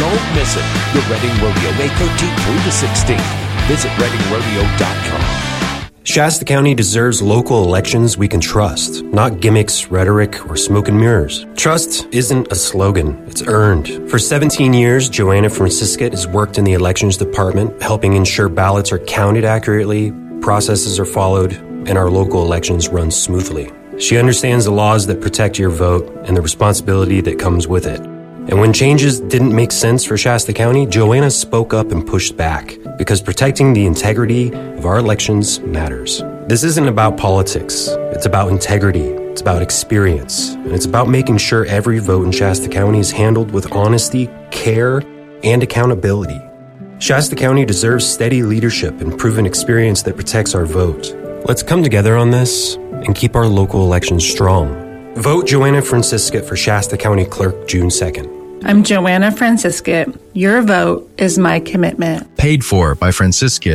Don't miss it. The Reading Rodeo, May 13th through the 16th. Visit readingrodeo.com. Shasta County deserves local elections we can trust, not gimmicks, rhetoric, or smoke and mirrors. Trust isn't a slogan, it's earned. For 17 years, Joanna Franciscat has worked in the elections department, helping ensure ballots are counted accurately, processes are followed, and our local elections run smoothly. She understands the laws that protect your vote and the responsibility that comes with it. And when changes didn't make sense for Shasta County, Joanna spoke up and pushed back, because protecting the integrity of our elections matters. This isn't about politics. It's about integrity. It's about experience. And it's about making sure every vote in Shasta County is handled with honesty, care, and accountability. Shasta County deserves steady leadership and proven experience that protects our vote. Let's come together on this and keep our local elections strong. Vote Joanna Franciscat for Shasta County Clerk June 2nd. I'm Joanna Franciscat. Your vote is my commitment. Paid for by Franciscat.